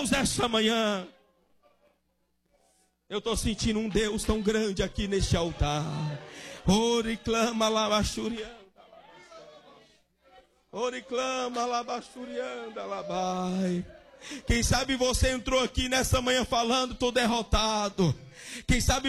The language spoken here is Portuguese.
Deus essa manhã. Eu estou sentindo um Deus tão grande aqui neste altar. Oriclama labachurianda. Oriclama labachurianda labai. Quem sabe você entrou aqui nessa manhã falando, estou derrotado. Quem sabe